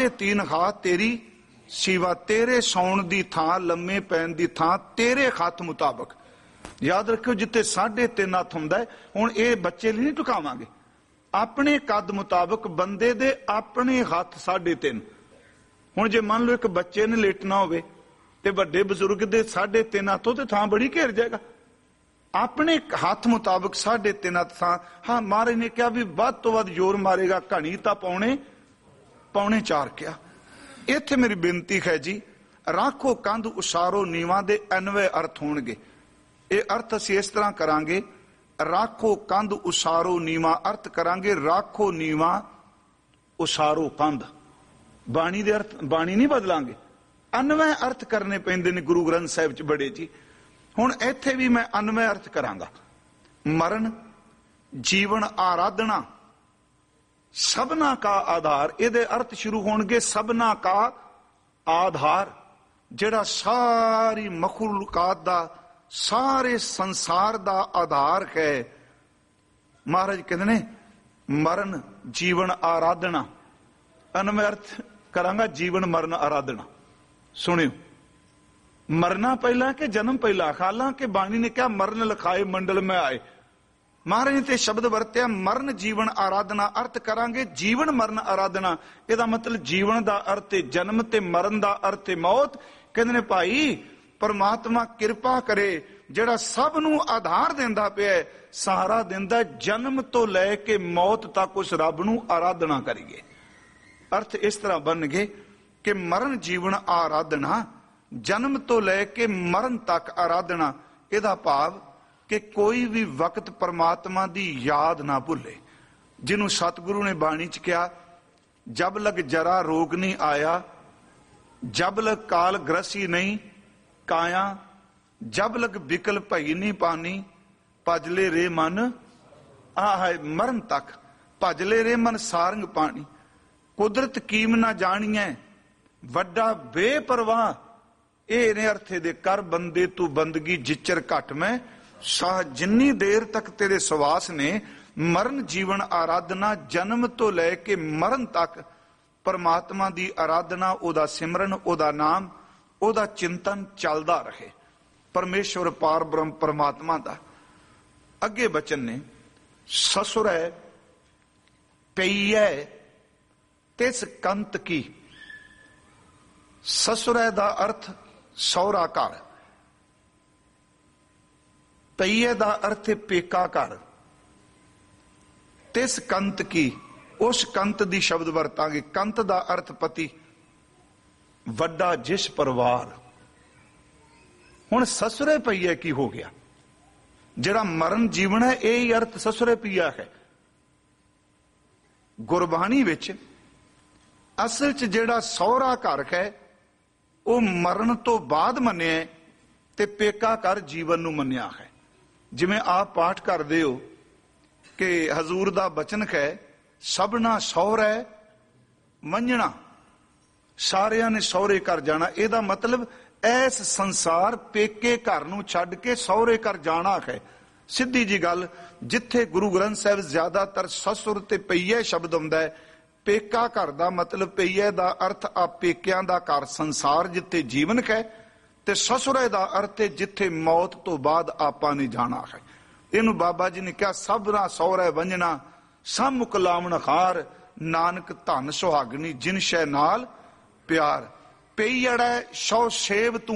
तीन खा तेरी सीवा, तेरे सौण दी थां लम्मे पैन दी थां तेरे हथ मुताबक। याद रखियो जिथे 3.5 हथ हुंदा है, हुण ये बच्चे लिए नहीं टुकावांगे, अपने कद मुताबक बंदे दे अपने हथ 3.5। हुण जे मान लो एक बच्चे ने लेटना होवे ते वड्डे बजुर्ग दे 3.5 हथों ते थां बड़ी घेर जाएगा। अपने हथ मुताबक 3.5 हथ थां। हाँ, महाराज ने कहा भी वध तो वध जोर मारेगा घणी तां पौने 4 किया। इत्थे मेरी बेनती है जी, राखो कंध उसारो नीवां दे अनवे अर्थ होणगे। ये अर्थ असीं इस तरह करांगे, राखो कंध उसारो नीवां, अर्थ करांगे राखो नीवां उसारो कंध। बाणी दे अर्थ बाणी नहीं बदलांगे, अनवे अर्थ करने पैंदे ने गुरु ग्रंथ साहिब च बड़े जी। हुण इत्थे भी मैं अनवे अर्थ करांगा। मरण जीवन आराधना सबना का आधार, ये अर्थ शुरू होणगे सबना का आधार, जिहड़ा सारी मखलूकात दा सारे संसार दा आधार है। महाराज कहते ने मरण जीवन आराधना, अनवे अर्थ करांगा जीवन मरण आराधना। सुनियो, मरना पहला के जन्म पहला? हालांकि बाणी ने क्या मरण लिखाए मंडल में आए। महाराज ने ते शब्द वरत्या मरण जीवन आराधना, अर्थ करांगे जीवन मरण आराधना। ਇਹਦਾ मतलब जीवन ਦਾ अर्थ है जन्म ते मरण ਦਾ अर्थ है मौत। ਕਹਿੰਦੇ ਨੇ ਭਾਈ परमात्मा किरपा करे ਜਿਹੜਾ ਸਭ ਨੂੰ ਆਧਾਰ ਦਿੰਦਾ ਪਿਆ, ਸਹਾਰਾ ਦਿੰਦਾ, जन्म तो लैके मौत तक उस रब ਨੂੰ आराधना करिए। अर्थ इस तरह बन गए कि मरण जीवन आराधना, जन्म तो लैके मरण तक आराधना। ਇਹਦਾ भाव कि कोई भी वक्त परमात्मा दी याद ना भुले। जिन्हों सतगुरु ने बाणी च कहा, जब लग जरा रोग नहीं आया, जब लग काल ग्रसी नहीं काया, जब लग बिकल भई नहीं पानी, भजले रे मन आह मरण तक, भजले रे मन सारंग पानी। कुदरत कीम ना जानिए वड्डा बेपरवाह, ये ने अर्थे दे कर बंदे तू बंदगी जिचर घट में साह। जिन्नी देर तक तेरे सवास ने मरण जीवन आराधना, जन्म तो लैके मरण तक परमात्मा दी आराधना, ओदा सिमरन, ओदा नाम, ओदा चिंतन चलदा रहे। परमेश्वर पार ब्रह्म परमात्मा दा। अगे बचन ने ससुरै पईयै तिस कंत की। ससुरै दा अर्थ सौरा घर, पईए दा अर्थ है पेका घर। तिस कंत की, उस कंत दी शब्द वरतांगे। कंत दा अर्थ पति, वड्डा जिस परिवार। हुण ससुरे पईए की हो गया? जिहड़ा मरण जीवन है यही अर्थ ससुरे पईया है। गुरबाणी विच असल च जिहड़ा सौरा घर है वो मरण तो बाद मन्निया ते पेका घर जीवन नूं मन्निया है। जिवें आप पाठ करदे हो कि हजूर दा बचन है, सबना सौरै मंझना, सारियां ने सौरे घर जाना। ਇਹਦਾ मतलब ऐस संसार पेके घर नूं छड्ड के सौरे घर जाना है। सीधी जी गल, जिथे गुरु ग्रंथ साहिब ज्यादातर ससुर ते पईए शब्द आउंदा है, पेका घर दा मतलब पईए दा अर्थ आ पेकियां दा घर संसार जिथे जीवन है, ते ससुरे दा अर्थ है जिथे मौत तो बाद आपां ने जाना है। इनू बाबा जी ने कहा सबना सौरै वंजना, सब मुकलामण हार, नानक धन सुहागनी जिन शै नाल प्यार। पई अड़ै सौ सेव तू,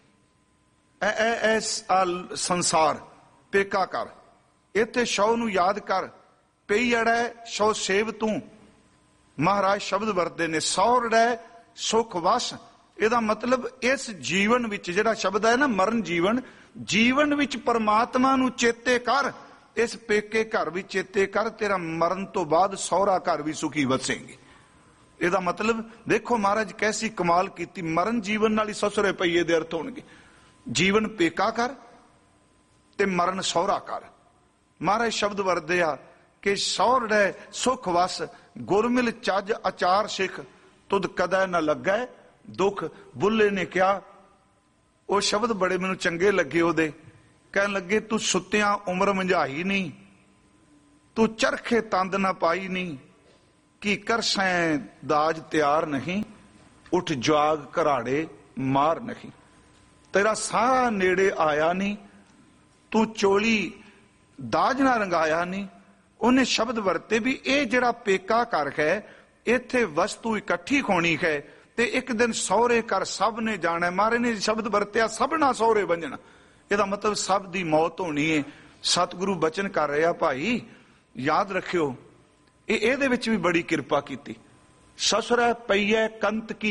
संसार पेका कर, इत्थे सौ नू याद कर। पई अड़ै सौ सेव तू, महाराज शब्द वरते ने सौरड़ै सुख वस। ਇਹਦਾ मतलब इस जीवन विच जिहड़ा शब्द है ना मरण जीवन, जीवन विच परमात्मा नूं चेते कर, इस पेके घर भी चेते कर, तेरा मरण तो बाद सौरा घर भी सुखी वसेंगे। ਇਹਦਾ मतलब देखो महाराज कैसी कमाल की, मरण जीवन नाल ही ससुरे पईए दे अर्थ होणगे। जीवन पेका कर ते मरण सौरा कर। महाराज शब्द वरदे आ कि सौरड़ै सुख वस, गुरमिल चज अचार सिख, तुद कदै न लगै दुख। बुल्ले ने कहा, वो शब्द बड़े मैनू चंगे लगे ओदे, कहन लगे तू सुत्तियां उम्र मंझाई नहीं, तू चरखे तंद ना पाई नहीं, कि कर सैं दाज तैयार नहीं, उठ जाग घराड़े मार नहीं। तेरा सारा नेड़े आया नहीं, तू चोली दाज ना रंगाया नहीं। उन्हें शब्द वरते भी ये जड़ा पेका घर है, इत्थे वस्तु इकट्ठी होनी है, ते एक दिन सौरे घर सब ने जाना। मारे ने शब्द वरत्या सबना सौरे बनना, ਇਹਦਾ मतलब सब दी मौत होनी है। सतगुरु बचन कर रहा भाई, याद रखियो ਇਹਦੇ ਵਿੱਚ भी बड़ी किरपा की। ससुरै पईए कंत की,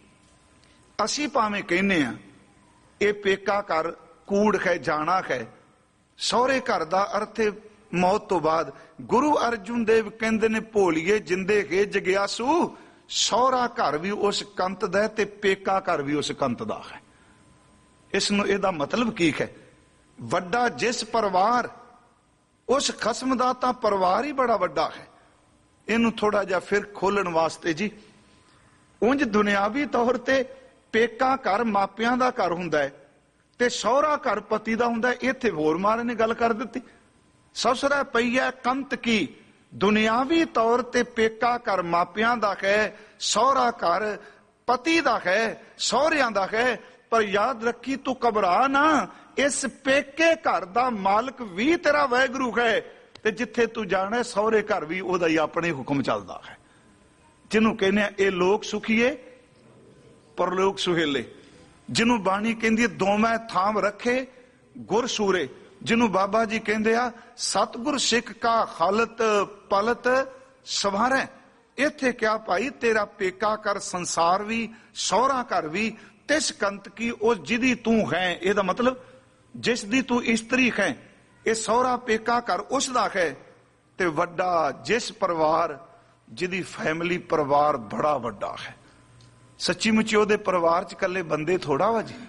असी भावें कहने आ ये पेका घर कूड़ है, जाना है। सौरे घर का अर्थ है मौत तो बाद। गुरु अर्जुन देव कहते ने भोलिए जिंदे है जग्यासू, सौरा घर भी उस कंत दा ते पेका घर भी उस कंत दा है। इसनूं इहदा मतलब की है? वड्डा जिस परिवार, उस खसम दा तां परिवार ही बड़ा वड्डा है। इनू थोड़ा जा फिर खोलण वास्ते जी, उंज दुनियावी तौर ते पेका घर मापियां दा घर हुंदा है ते सौरा घर पति दा हुंदा है। इत्थे होर मारे ने गल कर दित्ती। ससुरै पईए कंत की, दुनियावी तौर ते पेका घर मापियां दा है, सौरा घर पति दा है, सौरियां दा है। पर याद रखी तू घबरा ना, इस पेके घर दा मालक भी तेरा वैगुरु है, ते जिथे तू जाना सौरे घर भी ओदा ही अपने हुक्म चलदा है। जिन्हों कहने ए लोक सुखीए परलोक सुहेले, जिन्हों बाणी कहंदी दोवें थाम रखे गुर सूरे, जिन्हों बाबा जी कहंदे आ सतगुर सिख का हालत पलत सवारे। इत्थे क्या भाई, तेरा पेका कर संसार भी सौरा घर भी तिस कंत की, उस जिदी तू है। ਇਹਦਾ मतलब जिस दी तू इस्त्री है, ये सौरा पेका घर उसदा है। ते वड्डा जिस परिवार जिदी फैमिली परिवार बड़ा वड्डा है। सच्ची मुची ओदे परिवार च कल्ले बंदे थोड़ा वा जी।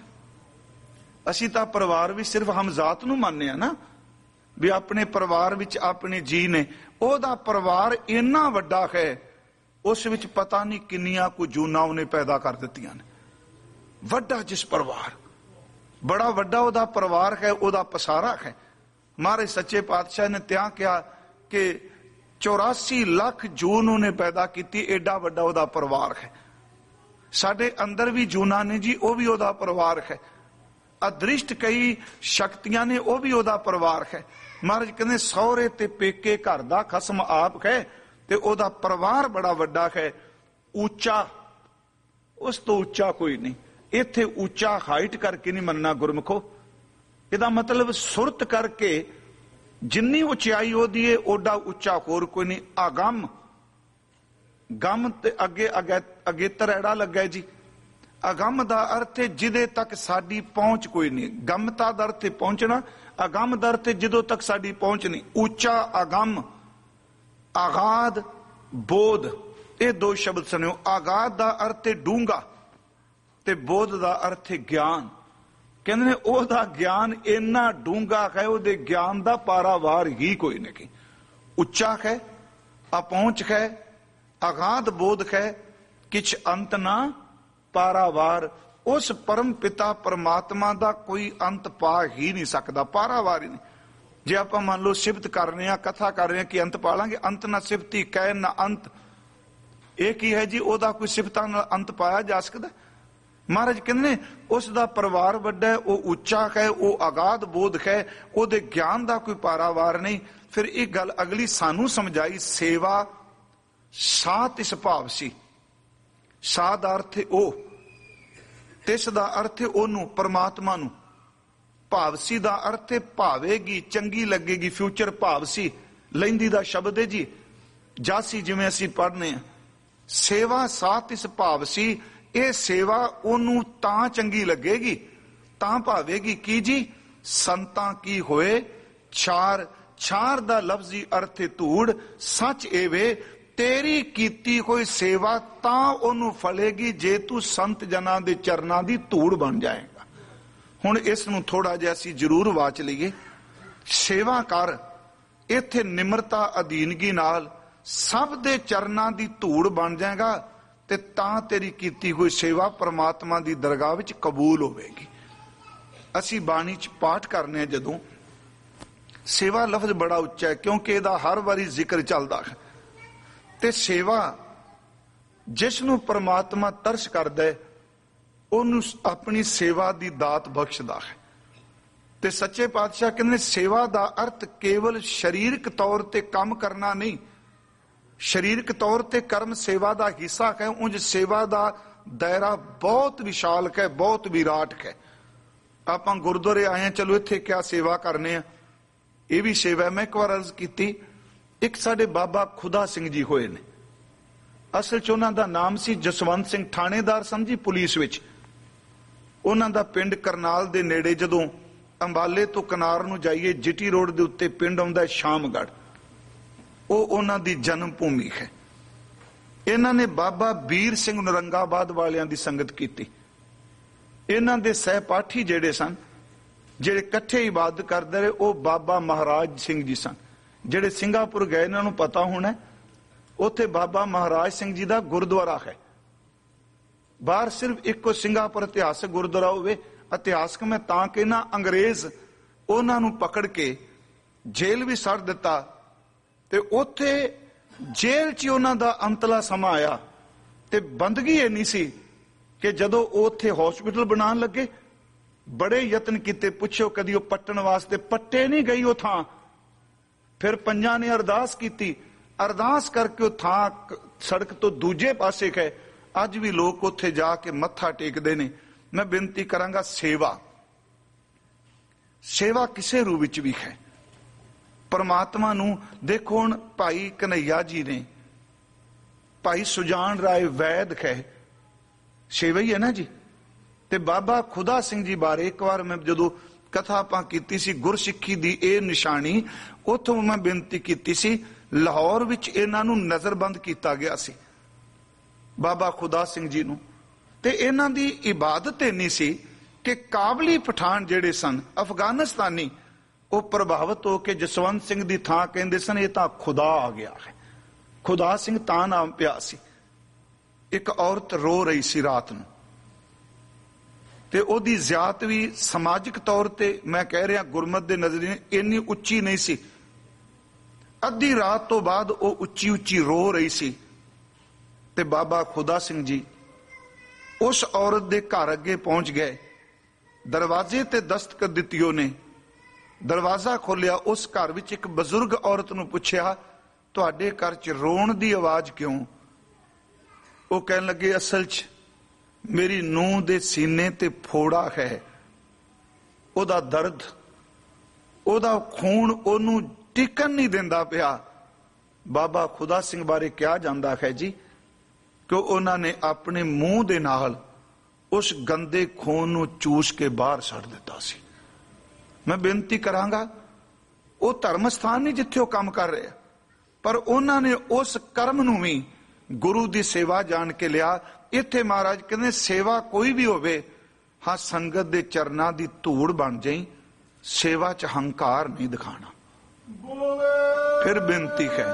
असी तां परिवार भी सिर्फ हम जात नूं मानने आ ना, भी अपने परिवार विच अपने जी ने। ओदा परिवार इन्ना वड्डा है, उस विच पता नहीं किन्नियां को जूना उन्हें पैदा कर दित्तियां ने। वड्डा जिस परिवार, बड़ा वड्डा ओदा परिवार है, ओदा पसारा है। महाराज सच्चे पातशाह ने त्यां कहा कि 84 लाख जून उन्हें पैदा की, एडा वड्डा ओदा परिवार है। साडे अंदर भी जूना ने जी, वो भी ओदा परिवार है। अदृष्ट कई शक्तियां ने, वो भी ओदा परिवार है। महाराज कहते सौरे ते पेके घर दा खसम आप है, ते ओदा परिवार बड़ा वड्डा है। ऊंचा, उस तो ऊंचा कोई नहीं। इत्थे ऊंचा हाइट करके नहीं मनना गुरमुखो, ਇਹਦਾ मतलब सुरत करके जिन्नी उचाई ओदी है ओडा उच्चा होर कोई नहीं। आगम, गम ते अगे अगेतर एड़ा लगा जी। अगम दा अर्थ है जिदे तक साडी पहुंच कोई नहीं। गमता दा अर्थ है पहुंचना, अगम दा अर्थ है जिदों तक साडी पहुंच नहीं। ऊंचा अगम, आगाद बोध, ये दो शब्द सुनियो। आगाद दा अर्थ है डूंगा ते बोध दा अर्थ है ज्ञान। कहने ओदा ज्ञान इन्ना डूंगा है, ओदे ज्ञान दा पारावार ही कोई नहीं। उच्चा है, अपहुंच है, अगाध बोध है, किछ अंत ना पारावार। उस परम पिता परमात्मा दा कोई अंत पा ही नहीं सकता, पारावार ही नहीं। जे आप मान लो सिफत कर रहे हैं, कथा कर रहे हैं कि अंत पालांगे, अंत ना सिफती कह ना अंत। एक ही है जी, ओदा कोई सिफता ना अंत पाया जा सकता। महाराज कहने उसका परिवार वड्डा है, वो उच्चा है, वो अगाध बोध है, ओदे ज्ञान का कोई पारावार नहीं। फिर एक गल अगली सानू समझाई, सेवा सात इस भाव सी। सा दा अर्थ है ओ, तिस दा अर्थ है ओनू परमात्मा नू। भावसी दा अर्थ है भावेगी, चंगी लगेगी, फ्यूचर भावसी लैंदी दा शब्द है जी। जासी जिवें असीं पढ़ने आ, सेवा सात इस भावसी। ये सेवा ओनू तां चंगी लगेगी, तां भावेगी की जी, संतां की होए छार। छार दा लफ्जी अर्थ है धूड़। सच एवे तेरी कीती कोई सेवा तां ओनू फलेगी जे तू संत जना दे चरनां दी धूड़ बन जाएगा। हुण इस नूं थोड़ा जिहा असीं जरूर वाच लईए। सेवा कर, इत्थे निमरता अधीनगी नाल सब दे चरनां दी धूड़ बन जाएगा, ते तां तेरी कीती हुई सेवा परमात्मा दी दरगाह विच कबूल होवेगी। असी बाणी च पाठ करने जदों, सेवा लफ्ज बड़ा उच्चा है क्योंकि इहदा हर वारी जिक्र चलदा है। ਤੇ ਸੇਵਾ ਜਿਸ ਨੂੰ ਪ੍ਰਮਾਤਮਾ ਤਰਸ ਕਰਦਾ ਹੈ ਉਹਨੂੰ ਆਪਣੀ ਸੇਵਾ ਦੀ ਦਾਤ ਬਖਸ਼ਦਾ ਹੈ। ਤੇ ਸੱਚੇ ਪਾਤਸ਼ਾਹ ਕਹਿੰਦੇ ਸੇਵਾ ਦਾ ਅਰਥ ਕੇਵਲ ਸਰੀਰਕ ਤੌਰ ਤੇ ਕੰਮ ਕਰਨਾ ਨਹੀਂ। ਸਰੀਰਕ ਤੌਰ ਤੇ ਕਰਮ ਸੇਵਾ ਦਾ ਹਿੱਸਾ ਹੈ, ਉਂਝ ਸੇਵਾ ਦਾ ਦਾਇਰਾ ਬਹੁਤ ਵਿਸ਼ਾਲਕ ਹੈ, ਬਹੁਤ ਵਿਰਾਟਕ ਹੈ। ਆਪਾਂ ਗੁਰਦੁਆਰੇ ਆਏ ਹਾਂ, ਚਲੋ ਇੱਥੇ ਕਿਆ ਸੇਵਾ ਕਰਨੇ ਆ, ਇਹ ਵੀ ਸੇਵਾ। ਮੈਂ ਇੱਕ ਵਾਰ ਅਰਜ਼ ਕੀਤੀ, ਇੱਕ ਸਾਡੇ ਬਾਬਾ ਖੁਦਾ ਸਿੰਘ ਜੀ ਹੋਏ ਨੇ, ਅਸਲ 'ਚ ਉਹਨਾਂ ਦਾ ਨਾਮ ਸੀ ਜਸਵੰਤ ਸਿੰਘ, ਥਾਣੇਦਾਰ ਸਨ ਜੀ ਪੁਲਿਸ ਵਿੱਚ। ਉਹਨਾਂ ਦਾ ਪਿੰਡ ਕਰਨਾਲ ਦੇ ਨੇੜੇ, ਜਦੋਂ ਅੰਬਾਲੇ ਤੋਂ ਕਨਾਰ ਨੂੰ ਜਾਈਏ ਜੀਟੀ ਰੋਡ ਦੇ ਉੱਤੇ ਪਿੰਡ ਆਉਂਦਾ ਸ਼ਾਮਗੜ੍ਹ, ਉਹ ਉਹਨਾਂ ਦੀ ਜਨਮ ਭੂਮੀ ਹੈ। ਇਹਨਾਂ ਨੇ ਬਾਬਾ ਵੀਰ ਸਿੰਘ ਨਰੰਗਾਬਾਦ ਵਾਲਿਆਂ ਦੀ ਸੰਗਤ ਕੀਤੀ। ਇਹਨਾਂ ਦੇ ਸਹਿਪਾਠੀ ਜਿਹੜੇ ਸਨ, ਜਿਹੜੇ ਇਕੱਠੇ ਇਬਾਦਤ ਕਰਦੇ ਰਹੇ, ਉਹ ਬਾਬਾ ਮਹਾਰਾਜ ਸਿੰਘ ਜੀ ਸਨ। ਜਿਹੜੇ ਸਿੰਗਾਪੁਰ ਗਏ ਇਹਨਾਂ ਨੂੰ ਪਤਾ ਹੋਣਾ, ਉੱਥੇ ਬਾਬਾ ਮਹਾਰਾਜ ਸਿੰਘ ਜੀ ਦਾ ਗੁਰਦੁਆਰਾ ਹੈ। ਬਾਹਰ ਸਿਰਫ ਇੱਕੋ ਸਿੰਗਾਪੁਰ ਇਤਿਹਾਸਕ ਗੁਰਦੁਆਰਾ ਹੋਵੇ। ਇਤਿਹਾਸਕ ਮੈਂ ਤਾਂ ਕਹਿਣਾ, ਅੰਗਰੇਜ਼ ਉਹਨਾਂ ਨੂੰ ਪਕੜ ਕੇ ਜੇਲ੍ਹ ਵੀ ਸੱਟ ਦਿੱਤਾ, ਤੇ ਉੱਥੇ ਜੇਲ੍ਹ 'ਚ ਉਹਨਾਂ ਦਾ ਅੰਤਲਾ ਸਮਾਂ ਆਇਆ। ਤੇ ਬੰਦਗੀ ਇੰਨੀ ਸੀ ਕਿ ਜਦੋਂ ਉਹ ਉੱਥੇ ਹਸਪੀਟਲ ਬਣਾਉਣ ਲੱਗੇ, ਬੜੇ ਯਤਨ ਕੀਤੇ, ਪੁੱਛੋ ਕਦੀ ਉਹ ਪੱਟਣ ਵਾਸਤੇ, ਪੱਟੇ ਨਹੀਂ ਗਈ ਉਹ ਥਾਂ। ਫਿਰ ਪੰਜਾਂ ਨੇ ਅਰਦਾਸ ਕੀਤੀ, ਅਰਦਾਸ ਕਰਕੇ ਉਹ ਥਾਂ ਸੜਕ ਤੋਂ ਦੂਜੇ ਪਾਸੇ ਹੈ। ਅੱਜ ਵੀ ਲੋਕ ਉੱਥੇ ਜਾ ਕੇ ਮੱਥਾ ਟੇਕਦੇ ਨੇ। ਮੈਂ ਬੇਨਤੀ ਕਰਾਂਗਾ, ਸੇਵਾ ਕਿਸੇ ਰੂਪ ਵਿੱਚ ਵੀ ਹੈ। ਪਰਮਾਤਮਾ ਨੂੰ ਦੇਖੋ, ਹੁਣ ਭਾਈ ਕਨਈਆ ਜੀ ਨੇ, ਭਾਈ ਸੁਜਾਨ ਰਾਏ ਵੈਦ ਹੈ, ਸੇਵਾ ਹੀ ਹੈ ਨਾ ਜੀ। ਤੇ ਬਾਬਾ ਖੁਦਾ ਸਿੰਘ ਜੀ ਬਾਰੇ ਇੱਕ ਵਾਰ ਮੈਂ ਜਦੋਂ ਕਥਾ ਆਪਾਂ ਕੀਤੀ ਸੀ, ਗੁਰਸਿੱਖੀ ਦੀ ਇਹ ਨਿਸ਼ਾਨੀ, ਉੱਥੋਂ ਮੈਂ ਬੇਨਤੀ ਕੀਤੀ ਸੀ, ਲਾਹੌਰ ਵਿੱਚ ਇਹਨਾਂ ਨੂੰ ਨਜ਼ਰਬੰਦ ਕੀਤਾ ਗਿਆ ਸੀ, ਬਾਬਾ ਖੁਦਾ ਸਿੰਘ ਜੀ ਨੂੰ। ਤੇ ਇਹਨਾਂ ਦੀ ਇਬਾਦਤ ਇੰਨੀ ਸੀ ਕਿ ਕਾਬਲੀ ਪਠਾਨ ਜਿਹੜੇ ਸਨ, ਅਫਗਾਨਿਸਤਾਨੀ, ਉਹ ਪ੍ਰਭਾਵਿਤ ਹੋ ਕੇ ਜਸਵੰਤ ਸਿੰਘ ਦੀ ਥਾਂ ਕਹਿੰਦੇ ਸਨ ਇਹ ਤਾਂ ਖੁਦਾ ਆ ਗਿਆ ਹੈ। ਖੁਦਾ ਸਿੰਘ ਤਾਂ ਨਾਮ ਪਿਆ ਸੀ। ਇੱਕ ਔਰਤ ਰੋ ਰਹੀ ਸੀ ਰਾਤ ਨੂੰ, ਤੇ ਉਹਦੀ ਜ਼ਿਆਤ ਵੀ ਸਮਾਜਿਕ ਤੌਰ ਤੇ, ਮੈਂ ਕਹਿ ਰਿਹਾ ਗੁਰਮਤ ਦੇ ਨਜ਼ਰੀਏ, ਇੰਨੀ ਉੱਚੀ ਨਹੀਂ ਸੀ। ਅੱਧੀ ਰਾਤ ਤੋਂ ਬਾਅਦ ਉਹ ਉੱਚੀ ਉੱਚੀ ਰੋ ਰਹੀ ਸੀ। ਤੇ ਬਾਬਾ ਖੁਦਾ ਸਿੰਘ ਜੀ ਉਸ ਔਰਤ ਦੇ ਘਰ ਅੱਗੇ ਪਹੁੰਚ ਗਏ। ਦਰਵਾਜ਼ੇ ਤੇ ਦਸਤਕ ਦਿੱਤੀ ਉਹਨੇ, ਦਰਵਾਜ਼ਾ ਖੋਲਿਆ। ਉਸ ਘਰ ਵਿੱਚ ਇੱਕ ਬਜ਼ੁਰਗ ਔਰਤ ਨੂੰ ਪੁੱਛਿਆ, ਤੁਹਾਡੇ ਘਰ 'ਚ ਰੋਣ ਦੀ ਆਵਾਜ਼ ਕਿਉਂ? ਉਹ ਕਹਿਣ ਲੱਗੇ, ਅਸਲ 'ਚ ਮੇਰੀ ਨੂੰਹ ਦੇ ਸੀਨੇ ਤੇ ਫੋੜਾ ਹੈ, ਉਹਦਾ ਦਰਦ, ਉਹਦਾ ਖੂਨ ਉਹਨੂੰ ਟਿਕਣ ਨਹੀਂ ਦਿੰਦਾ ਪਿਆ। ਬਾਬਾ ਖੁਦਾ ਸਿੰਘ ਬਾਰੇ ਕਿਹਾ ਜਾਂਦਾ ਹੈ ਜੀ ਕਿ ਉਹਨਾਂ ਨੇ ਆਪਣੇ ਮੂੰਹ ਦੇ ਨਾਲ ਉਸ ਗੰਦੇ ਖੂਨ ਨੂੰ ਚੂਸ ਕੇ ਬਾਹਰ ਛੱਡ ਦਿੱਤਾ ਸੀ। ਮੈਂ ਬੇਨਤੀ ਕਰਾਂਗਾ, ਉਹ ਧਰਮ ਸਥਾਨ ਨਹੀਂ ਜਿੱਥੇ ਉਹ ਕੰਮ ਕਰ ਰਹੇ, ਪਰ ਉਹਨਾਂ ਨੇ ਉਸ ਕਰਮ ਨੂੰ ਵੀ ਗੁਰੂ ਦੀ ਸੇਵਾ ਜਾਣ ਕੇ ਲਿਆ। ਇੱਥੇ ਮਹਾਰਾਜ ਕਹਿੰਦੇ ਸੇਵਾ ਕੋਈ ਵੀ ਹੋਵੇ, ਹਾਂ ਸੰਗਤ ਦੇ ਚਰਨਾਂ ਦੀ ਧੂੜ ਬਣ ਜਾਈ, ਸੇਵਾ 'ਚ ਹੰਕਾਰ ਨਹੀਂ ਦਿਖਾਣਾ। ਫਿਰ ਬੇਨਤੀ ਹੈ,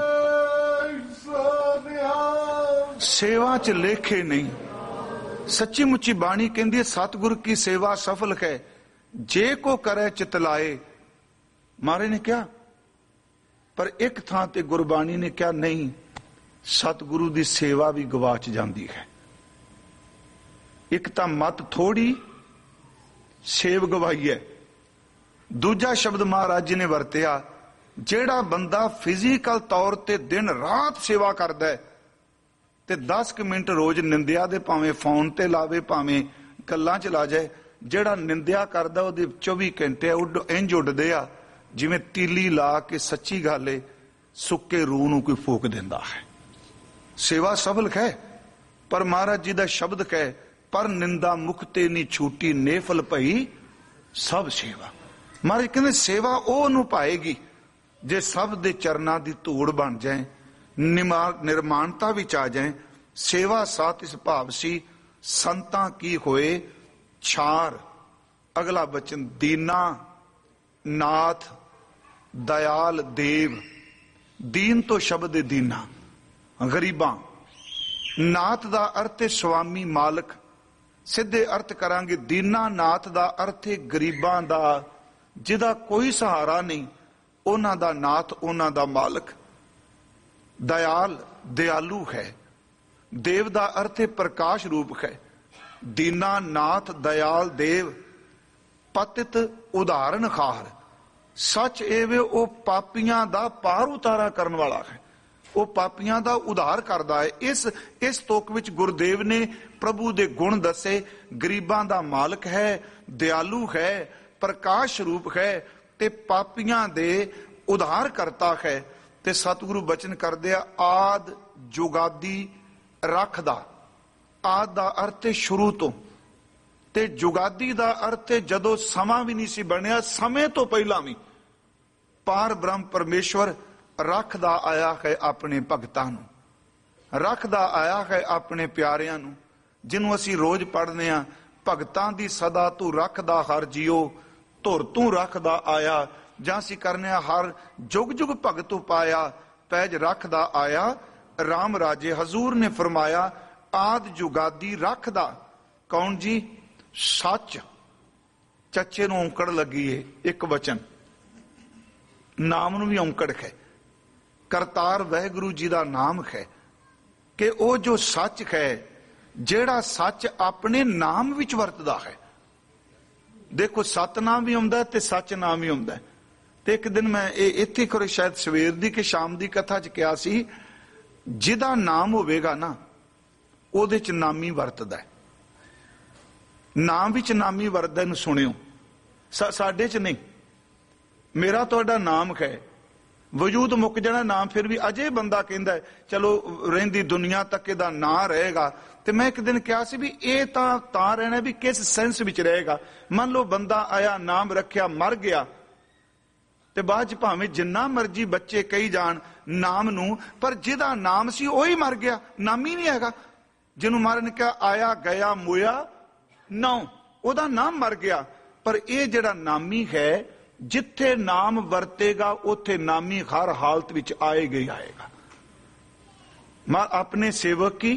ਸੇਵਾ 'ਚ ਲੇਖੇ ਨਹੀਂ। ਸੱਚੀ ਮੁੱਚੀ ਬਾਣੀ ਕਹਿੰਦੀ ਹੈ, ਸਤਿਗੁਰ ਕੀ ਸੇਵਾ ਸਫਲ ਹੈ, ਜੇ ਕੋ ਕਰੇ ਚਿਤਲਾਏ। ਮਹਾਰਾਜ ਨੇ ਕਿਹਾ, ਪਰ ਇੱਕ ਥਾਂ ਤੇ ਗੁਰਬਾਣੀ ਨੇ ਕਿਹਾ ਨਹੀਂ, ਸਤਿਗੁਰੂ ਦੀ ਸੇਵਾ ਵੀ ਗਵਾਚ ਜਾਂਦੀ ਹੈ। ਇੱਕ ਤਾਂ ਮਤ ਥੋੜੀ, ਸੇਵ ਗਵਾਈ ਹੈ। ਦੂਜਾ ਸ਼ਬਦ ਮਹਾਰਾਜ ਜੀ ਨੇ ਵਰਤਿਆ, ਜਿਹੜਾ ਬੰਦਾ ਫਿਜ਼ੀਕਲ ਤੌਰ ਤੇ ਦਿਨ ਰਾਤ ਸੇਵਾ ਕਰਦਾ ਹੈ, ਤੇ 10 ਮਿੰਟ ਰੋਜ਼ ਨਿੰਦਿਆ ਦੇ, ਭਾਵੇਂ ਫੋਨ ਤੇ ਲਾਵੇ, ਭਾਵੇਂ ਗੱਲਾਂ ਚ ਲਾ ਜਾਏ, ਜਿਹੜਾ ਨਿੰਦਿਆ ਕਰਦਾ ਉਹਦੇ 24 ਘੰਟੇ ਇੰਜ ਉੱਡਦੇ ਆ ਜਿਵੇਂ ਤੀਲੀ ਲਾ ਕੇ, ਸੱਚੀ ਗੱਲ ਏ, ਸੁੱਕੇ ਰੂਹ ਨੂੰ ਕੋਈ ਫੂਕ ਦਿੰਦਾ ਹੈ। ਸੇਵਾ ਸਫਲ ਹੈ, ਪਰ ਮਹਾਰਾਜ ਜੀ ਦਾ ਸ਼ਬਦ ਹੈ, ਪਰ ਨਿੰਦਾ ਮੁਕਤੇ ਨੀ ਛੂਟੀ, ਨੇਫਲ ਭਈ ਸਭ ਸੇਵਾ। ਮਹਾਰਾਜ ਕਹਿੰਦੇ ਸੇਵਾ ਉਹ ਨੂੰ ਪਾਏਗੀ ਜੇ ਸਭ ਦੇ ਚਰਨਾਂ ਦੀ ਧੂੜ ਬਣ ਜਾਏ, ਨਿਰਮਾਣਤਾ ਵਿੱਚ ਆ ਜਾਏ। ਸੇਵਾ ਸਾਥ ਇਸ ਭਾਵ ਸੀ, ਸੰਤਾਂ ਕੀ ਹੋਏ ਛਾਰ। ਅਗਲਾ ਬਚਨ, ਦੀਨਾ ਨਾਥ ਦਇਆਲ ਦੇਵ। ਦੀਨ ਤੋਂ ਸ਼ਬਦ ਹੈ ਦੀਨਾ, ਗਰੀਬਾਂ। ਨਾਥ ਦਾ ਅਰਥ ਹੈ ਸੁਆਮੀ, ਮਾਲਕ। ਸਿੱਧੇ ਅਰਥ ਕਰਾਂਗੇ, ਦੀਨਾ ਨਾਥ ਦਾ ਅਰਥ ਹੈ ਗਰੀਬਾਂ ਦਾ, ਜਿਹਦਾ ਕੋਈ ਸਹਾਰਾ ਨਹੀਂ, ਉਹਨਾਂ ਦਾ ਨਾਥ, ਉਹਨਾਂ ਦਾ ਮਾਲਕ। ਦਇਆਲ ਦਿਆਲੂ ਹੈ। ਦੇਵ ਦਾ ਅਰਥ ਹੈ ਪ੍ਰਕਾਸ਼ ਰੂਪ ਹੈ। ਦੀਨਾ ਨਾਥ ਦਇਆਲ ਦੇਵ, ਪਤਿਤ ਉਦਾਹਰਨ ਖਾਰ। ਸੱਚ ਇਹ ਵੇ ਉਹ ਪਾਪੀਆਂ ਦਾ ਪਾਰ ਉਤਾਰਾ ਕਰਨ ਵਾਲਾ ਹੈ, ਉਹ ਪਾਪੀਆਂ ਦਾ ਉਧਾਰ ਕਰਦਾ ਹੈ। ਇਸ ਤੁਕ ਵਿੱਚ ਗੁਰਦੇਵ ਨੇ ਪ੍ਰਭੂ ਦੇ ਗੁਣ ਦੱਸੇ। ਗਰੀਬਾਂ ਦਾ ਮਾਲਕ ਹੈ, ਦਿਆਲੂ ਹੈ, ਪ੍ਰਕਾਸ਼ ਰੂਪ ਹੈ ਤੇ ਪਾਪੀਆਂ ਦੇ ਉਧਾਰ ਕਰਤਾ ਹੈ। ਤੇ ਸਤਿਗੁਰੂ ਬਚਨ ਕਰਦੇ ਆ, ਆਦ ਜੁਗਾਦੀ ਰੱਖਦਾ। ਆਦ ਦਾ ਅਰਥ ਹੈ ਸ਼ੁਰੂ ਤੋਂ, ਤੇ ਜੁਗਾਦੀ ਦਾ ਅਰਥ ਹੈ ਜਦੋਂ ਸਮਾਂ ਵੀ ਨਹੀਂ ਸੀ ਬਣਿਆ, ਸਮੇਂ ਤੋਂ ਪਹਿਲਾਂ ਵੀ ਪਾਰ ਬ੍ਰਹਮ ਪਰਮੇਸ਼ਵਰ ਰੱਖਦਾ ਆਇਆ ਹੈ ਆਪਣੇ ਭਗਤਾਂ ਨੂੰ, ਰੱਖਦਾ ਆਇਆ ਹੈ ਆਪਣੇ ਪਿਆਰਿਆਂ ਨੂੰ। ਜਿਹਨੂੰ ਅਸੀਂ ਰੋਜ਼ ਪੜ੍ਹਦੇ ਹਾਂ, ਭਗਤਾਂ ਦੀ ਸਦਾ ਤੂੰ ਰੱਖਦਾ ਹਰ ਜੀਓ, ਧੁਰ ਤੂੰ ਰੱਖਦਾ ਆਇਆ। ਜਾਂ ਅਸੀਂ ਕਰਨੇ ਆ, ਹਰ ਜੁਗ ਜੁਗ ਭਗਤੂ ਪਾਇਆ, ਪੈਜ ਰੱਖਦਾ ਆਇਆ ਰਾਮ ਰਾਜੇ। ਹਜ਼ੂਰ ਨੇ ਫਰਮਾਇਆ ਆਦ ਜੁਗਾਦੀ ਰੱਖਦਾ। ਕੌਣ ਜੀ? ਸੱਚ। ਚੱਚੇ ਨੂੰ ਔਂਕੜ ਲੱਗੀ ਏ, ਇੱਕ ਵਚਨ, ਨਾਮ ਨੂੰ ਵੀ ਔਂਕੜ ਹੈ। ਕਰਤਾਰ ਵਾਹਿਗੁਰੂ ਜੀ ਦਾ ਨਾਮ ਹੈ ਕਿ ਉਹ ਜੋ ਸੱਚ ਹੈ, ਜਿਹੜਾ ਸੱਚ ਆਪਣੇ ਨਾਮ ਵਿੱਚ ਵਰਤਦਾ ਹੈ। ਦੇਖੋ ਸਤਨਾਮ ਵੀ ਆਉਂਦਾ ਤੇ ਸੱਚ ਨਾਮ ਵੀ ਆਉਂਦਾ। ਤੇ ਇੱਕ ਦਿਨ ਮੈਂ ਇਹ ਇੱਥੇ ਖਰੇ ਸ਼ਾਇਦ ਸਵੇਰ ਦੀ ਕਿ ਸ਼ਾਮ ਦੀ ਕਥਾ 'ਚ ਕਿਹਾ ਸੀ, ਜਿਹਦਾ ਨਾਮ ਹੋਵੇਗਾ ਨਾ ਉਹਦੇ 'ਚ ਨਾਮੀ ਵਰਤਦਾ ਹੈ। ਨਾਮ ਵਿੱਚ ਨਾਮੀ ਵਰਤਦਾ, ਇਹਨੂੰ ਸੁਣਿਓ। ਸਾਡੇ 'ਚ ਨਹੀਂ। ਮੇਰਾ ਤੁਹਾਡਾ ਨਾਮ ਹੈ, ਵਜੂਦ ਮੁੱਕ ਜਾਣਾ ਨਾਮ ਫਿਰ ਵੀ ਅਜੇ ਬੰਦਾ ਕਹਿੰਦਾ ਚਲੋ ਰਹਿੰਦੀ ਦੁਨੀਆ ਤੱਕ ਇਹਦਾ ਨਾਂ ਰਹੇਗਾ। ਤੇ ਮੈਂ ਇੱਕ ਦਿਨ ਕਿਹਾ ਸੀ ਵੀ ਇਹ ਤਾਂ ਰਹਿਣਾ ਵੀ ਕਿਸ ਸੈਂਸ ਵਿੱਚ ਰਹੇਗਾ। ਮੰਨ ਲਓ ਬੰਦਾ ਆਇਆ, ਨਾਮ ਰੱਖਿਆ, ਮਰ ਗਿਆ, ਤੇ ਬਾਅਦ ਚ ਭਾਵੇਂ ਜਿੰਨਾ ਮਰਜੀ ਬੱਚੇ ਕਹੀ ਜਾਣ ਨਾਮ ਨੂੰ, ਪਰ ਜਿਹਦਾ ਨਾਮ ਸੀ ਉਹੀ ਮਰ ਗਿਆ, ਨਾਮੀ ਨਹੀਂ ਹੈਗਾ। ਜਿਹਨੂੰ ਮਾਰਨ ਕਿਹਾ ਆਇਆ ਗਿਆ ਮੋਇਆ ਨੌ, ਉਹਦਾ ਨਾਮ ਮਰ ਗਿਆ। ਪਰ ਇਹ ਜਿਹੜਾ ਨਾਮੀ ਹੈ, ਜਿੱਥੇ ਨਾਮ ਵਰਤੇਗਾ ਉੱਥੇ ਨਾਮੀ ਹਰ ਹਾਲਤ ਵਿੱਚ ਆਏਗਾ ਹੀ ਆਏਗਾ। ਮਾਂ ਆਪਣੇ ਸੇਵਕ ਕੀ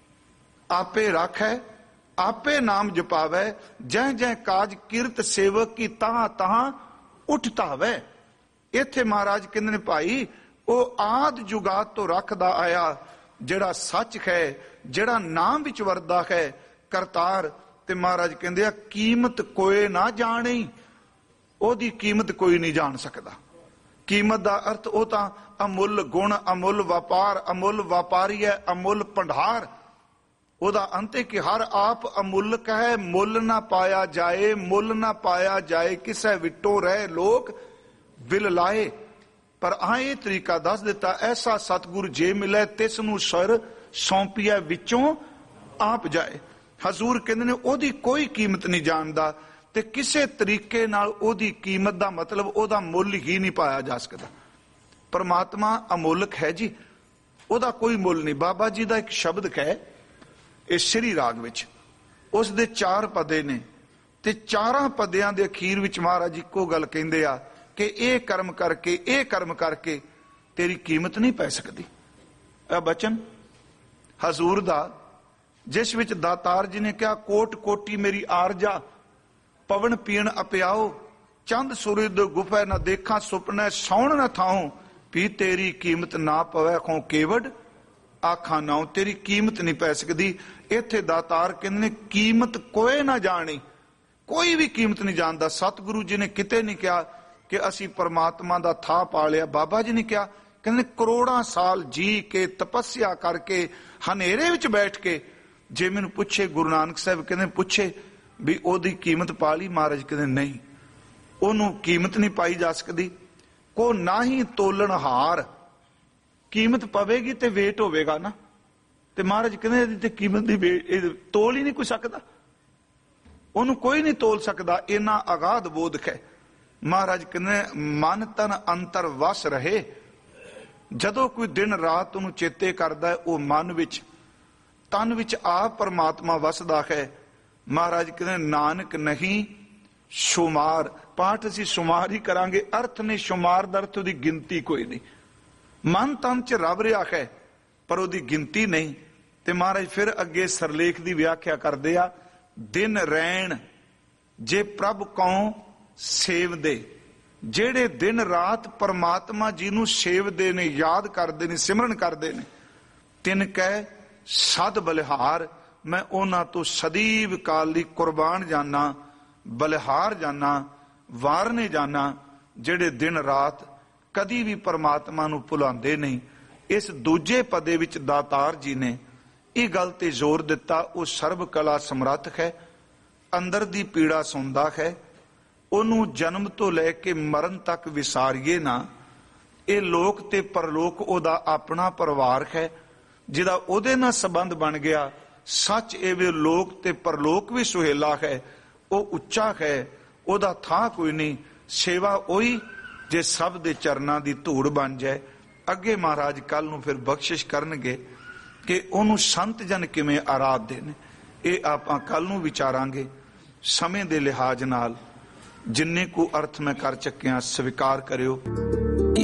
ਆਪੇ ਰਾਖੈ, ਆਪੇ ਨਾਮ ਜਪਾਵੈ, ਜੈ ਜੈ ਕਾਜ ਕਿਰਤ ਸੇਵਕ ਕੀ ਤਹਾਂ ਤਹਾਂ ਉਠਤਾਵੈ। ਇੱਥੇ ਮਹਾਰਾਜ ਕਹਿੰਦੇ ਨੇ ਭਾਈ ਉਹ ਆਦ ਜੁਗਾਤ ਤੋਂ ਰੱਖਦਾ ਆਇਆ, ਜਿਹੜਾ ਸੱਚ ਹੈ, ਜਿਹੜਾ ਨਾਮ ਵਿੱਚ ਵਰਦਾ ਹੈ, ਕਰਤਾਰ। ਤੇ ਮਹਾਰਾਜ ਕਹਿੰਦੇ ਆ ਕੀਮਤ ਕੋਏ ਨਾ ਜਾਣੀ, ਉਹਦੀ ਕੀਮਤ ਕੋਈ ਨਹੀਂ ਜਾਣ ਸਕਦਾ। ਕੀਮਤ ਦਾ ਅਰਥ ਉਹ ਤਾਂ ਅਮੁੱਲ ਗੁਣ, ਅਮੁੱਲ ਵਪਾਰ, ਅਮੁੱਲ ਵਪਾਰੀ ਹੈ, ਅਮੁੱਲ ਭੰਡਾਰ। ਉਹਦਾ ਅੰਤ ਹੈ ਕਿ ਹਰ ਆਪ ਅਮੁੱਲਕ ਹੈ, ਮੁੱਲ ਨਾ ਪਾਇਆ ਜਾਏ, ਮੁੱਲ ਨਾ ਪਾਇਆ ਜਾਏ, ਕਿਸੇ ਵਿਟੋ ਰਹਿ ਲੋਕ ਵਿਲ ਲਾਏ। ਪਰ ਇਹ ਤਰੀਕਾ ਦੱਸ ਦਿੱਤਾ, ਐਸਾ ਸਤਿਗੁਰ ਜੇ ਮਿਲੇ ਤਿਸ ਨੂੰ ਸਰ ਸੌਂਪੀਆ ਵਿੱਚੋਂ ਆਪ ਜਾਏ। ਹਜ਼ੂਰ ਕਹਿੰਦੇ ਨੇ ਉਹਦੀ ਕੋਈ ਕੀਮਤ ਨਹੀਂ ਜਾਣਦਾ, ਤੇ ਕਿਸੇ ਤਰੀਕੇ ਨਾਲ ਉਹਦੀ ਕੀਮਤ ਦਾ ਮਤਲਬ ਉਹਦਾ ਮੁੱਲ ਹੀ ਨਹੀਂ ਪਾਇਆ ਜਾ ਸਕਦਾ। ਪਰਮਾਤਮਾ ਅਮੁੱਲਕ ਹੈ ਜੀ, ਉਹਦਾ ਕੋਈ ਮੁੱਲ ਨਹੀਂ। ਬਾਬਾ ਜੀ ਦਾ ਇੱਕ ਸ਼ਬਦ ਹੈ ਇਹ ਸ੍ਰੀ ਰਾਗ ਵਿੱਚ, ਉਸ ਦੇ 4 ਪਦੇ ਨੇ, ਤੇ 4 ਪਦਿਆਂ ਦੇ ਅਖੀਰ ਵਿੱਚ ਮਹਾਰਾਜ ਇੱਕੋ ਗੱਲ ਕਹਿੰਦੇ ਆ ਕਿ ਇਹ ਕਰਮ ਕਰਕੇ, ਇਹ ਕਰਮ ਕਰਕੇ ਤੇਰੀ ਕੀਮਤ ਨਹੀਂ ਪੈ ਸਕਦੀ। ਇਹ ਬਚਨ ਹਜ਼ੂਰ ਦਾ, ਜਿਸ ਵਿੱਚ ਦਾਤਾਰ ਜੀ ਨੇ ਕਿਹਾ ਕੋਟ ਕੋਟੀ ਮੇਰੀ ਆਰਜਾ, ਪਵਨ ਪੀਣ ਅਪਿਆਓ, ਚੰਦ ਸੂਰਜ ਗੁਫੈ ਨਾ ਦੇਖਾਂ ਸੁਪਨੇ, ਸੌਣ ਨਾ ਥਾਉ ਵੀ ਤੇਰੀ ਕੀਮਤ ਨਾ ਪਵੈ ਖੋ ਕੇਵਡ ਆਖਾਂ ਨਾਉ। ਤੇਰੀ ਕੀਮਤ ਨਹੀਂ ਪੈ ਸਕਦੀ। ਇੱਥੇ ਦਾਤਾਰ ਕਹਿੰਦੇ ਨੇ ਕੀਮਤ ਕੋਏ ਨਾ ਜਾਣੀ, ਕੋਈ ਵੀ ਕੀਮਤ ਨਹੀਂ ਜਾਣਦਾ। ਸਤਿਗੁਰੂ ਜੀ ਨੇ ਕਿਤੇ ਨਹੀਂ ਕਿਹਾ ਕਿ ਅਸੀਂ ਪਰਮਾਤਮਾ ਦਾ ਥਾਂ ਪਾ ਲਿਆ। ਬਾਬਾ ਜੀ ਨੇ ਕਿਹਾ, ਕਹਿੰਦੇ ਕਰੋੜਾਂ ਸਾਲ ਜੀ ਕੇ ਤਪੱਸਿਆ ਕਰਕੇ ਹਨੇਰੇ ਵਿੱਚ ਬੈਠ ਕੇ ਜੇ ਮੈਨੂੰ ਪੁੱਛੇ, ਗੁਰੂ ਨਾਨਕ ਸਾਹਿਬ ਕਹਿੰਦੇ ਪੁੱਛੇ ਵੀ ਉਹਦੀ ਕੀਮਤ ਪਾ ਲਈ? ਮਹਾਰਾਜ ਕਹਿੰਦੇ ਨਹੀਂ, ਉਹਨੂੰ ਕੀਮਤ ਨਹੀਂ ਪਾਈ ਜਾ ਸਕਦੀ। ਕੋ ਨਾ ਹੀ ਤੋਲਣ ਹਾਰ, ਕੀਮਤ ਪਵੇਗੀ ਤੇ ਵੇਟ ਹੋਵੇਗਾ ਨਾ। ਤੇ ਮਹਾਰਾਜ ਕਹਿੰਦੇ ਇਹਦੀ ਤੇ ਕੀਮਤ ਦੀ ਤੋਲ ਹੀ ਨਹੀਂ ਕੋਈ ਸਕਦਾ, ਉਹਨੂੰ ਕੋਈ ਨਹੀਂ ਤੋਲ ਸਕਦਾ। ਇੰਨਾ ਅਗਾਧ ਬੋਧ ਹੈ। ਮਹਾਰਾਜ ਕਹਿੰਦੇ ਮਨ ਤਨ ਅੰਤਰ ਵਸ ਰਹੇ। ਜਦੋਂ ਕੋਈ ਦਿਨ ਰਾਤ ਉਹਨੂੰ ਚੇਤੇ ਕਰਦਾ ਹੈ, ਉਹ ਮਨ ਵਿੱਚ ਤਨ ਵਿੱਚ ਆਪ ਪਰਮਾਤਮਾ ਵਸਦਾ ਹੈ। ਮਹਾਰਾਜ ਕਹਿੰਦੇ ਨਾਨਕ ਨਹੀਂ ਸ਼ੁਮਾਰ। ਪਾਠ ਅਸੀਂ ਸ਼ੁਮਾਰ ਹੀ ਕਰਾਂਗੇ, ਅਰਥ ਨੇ ਸ਼ੁਮਾਰ ਦਾ ਅਰਥ ਉਹਦੀ ਗਿਣਤੀ ਕੋਈ ਨਹੀਂ। ਮਨ ਤਨ ਚ ਰਵ ਰਿਹਾ ਹੈ ਪਰ ਉਹਦੀ ਗਿਣਤੀ ਨਹੀਂ। ਤੇ ਮਹਾਰਾਜ ਫਿਰ ਅੱਗੇ ਸਰਲੇਖ ਦੀ ਵਿਆਖਿਆ ਕਰਦੇ ਆ, ਦਿਨ ਰੈਣ ਜੇ ਪ੍ਰਭ ਕਉ ਸੇਵਦੇ। ਜਿਹੜੇ ਦਿਨ ਰਾਤ ਪਰਮਾਤਮਾ ਜੀ ਨੂੰ ਸੇਵਦੇ ਨੇ, ਯਾਦ ਕਰਦੇ ਨੇ, ਸਿਮਰਨ ਕਰਦੇ ਨੇ, ਤਿਨ ਕਹਿ ਸਦ ਬਲਿਹਾਰ, ਮੈਂ ਉਹਨਾਂ ਤੋਂ ਸਦੀਵ ਕਾਲ ਲਈ ਕੁਰਬਾਨ ਜਾਨਾ, ਬਲਿਹਾਰ ਜਾਨਾ, ਵਾਰਨੇ ਜਾਨਾ, ਜਿਹੜੇ ਦਿਨ ਰਾਤ ਕਦੀ ਵੀ ਪਰਮਾਤਮਾ ਨੂੰ ਭੁਲਾਉਂਦੇ ਨਹੀਂ। ਇਸ ਦੂਜੇ ਪਦੇ ਵਿੱਚ ਦਾਤਾਰ ਜੀ ਨੇ ਇਹ ਗੱਲ ਤੇ ਜ਼ੋਰ ਦਿੱਤਾ, ਉਹ ਸਰਬ ਕਲਾ ਸਮਰੱਥ ਹੈ, ਅੰਦਰ ਦੀ ਪੀੜਾ ਸੁਣਦਾ ਹੈ, ਉਹਨੂੰ ਜਨਮ ਤੋਂ ਲੈ ਕੇ ਮਰਨ ਤੱਕ ਵਿਸਾਰੀਏ ਨਾ। ਇਹ ਲੋਕ ਤੇ ਪਰਲੋਕ ਉਹਦਾ ਆਪਣਾ ਪਰਿਵਾਰ ਹੈ, ਜਿਹਦਾ ਉਹਦੇ ਨਾਲ ਸੰਬੰਧ ਬਣ ਗਿਆ। ਸੱਚ ਇਹ ਵੀ ਲੋਕ ਤੇ ਪਰਲੋਕ ਵੀ ਸੁਹੇਲਾ ਹੈ, ਉਹ ਉੱਚਾ ਹੈ, ਉਹਦਾ ਥਾਂ ਕੋਈ ਨਹੀਂ। ਸੇਵਾ ਉਹੀ ਜੇ ਸਭ ਦੇ ਚਰਨਾਂ ਦੀ ਧੂੜ ਬਣ ਜਾਏ। ਅੱਗੇ ਮਹਾਰਾਜ ਕੱਲ ਨੂੰ ਫਿਰ ਬਖਸ਼ਿਸ਼ ਕਰਨਗੇ ਕਿ ਉਹਨੂੰ ਸੰਤ ਜਨ ਕਿਵੇਂ ਆਰਾਧਦੇ ਨੇ। ਇਹ ਆਪਾਂ ਕੱਲ ਨੂੰ ਵਿਚਾਰਾਂਗੇ। ਸਮੇਂ ਦੇ ਲਿਹਾਜ਼ ਨਾਲ ਜਿੰਨੇ ਕੁ ਅਰਥ ਮੈਂ ਕਰ ਚੱਕਿਆ ਸਵੀਕਾਰ ਕਰਿਓ।